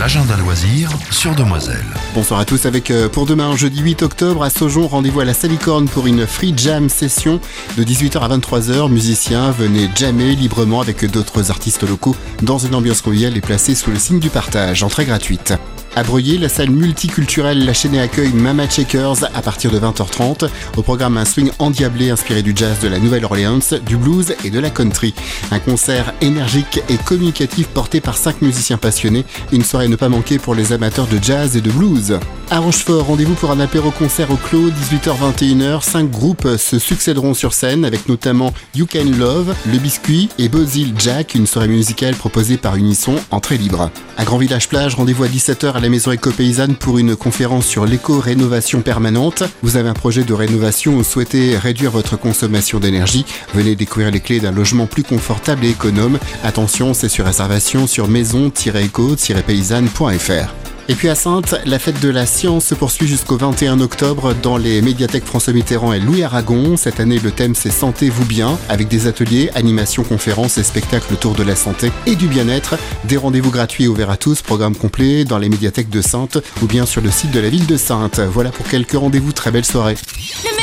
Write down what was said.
l'agenda loisir sur Demoiselle. Bonsoir à tous avec pour demain, jeudi 8 octobre à Saujon, rendez-vous à la Salicorne pour une free jam session de 18h à 23h. Musiciens, venez jammer librement avec d'autres artistes locaux dans une ambiance conviviale et placée sous le signe du partage. Entrée gratuite. À Breuillé, la salle multiculturelle La Chaînée accueille Mama Checkers à partir de 20h30. Au programme, un swing endiablé inspiré du jazz de la Nouvelle-Orléans, du blues et de la country. Un concert énergique et communicatif porté par 5 musiciens passionnés. Une soirée à ne pas manquer pour les amateurs de jazz et de blues. À Rochefort, rendez-vous pour un apéro-concert au Clos, 18h-21h. 5 groupes se succéderont sur scène avec notamment You Can Love, Le Biscuit et Bozil Jack, une soirée musicale proposée par Unisson, entrée libre. À Grand Village Plage, rendez-vous à 17h à la Maison Éco-Paysanne pour une conférence sur l'éco-rénovation permanente. Vous avez un projet de rénovation ou souhaitez réduire votre consommation d'énergie? Venez découvrir les clés d'un logement plus confortable et économe. Attention, c'est sur réservation sur maison-éco-paysanne.fr. Et puis à Saintes, la fête de la science se poursuit jusqu'au 21 octobre dans les médiathèques François Mitterrand et Louis Aragon. Cette année, le thème c'est Sentez-vous bien, avec des ateliers, animations, conférences et spectacles autour de la santé et du bien-être. Des rendez-vous gratuits ouverts à tous, programme complet dans les médiathèques de Saintes ou bien sur le site de la ville de Saintes. Voilà pour quelques rendez-vous, très belle soirée.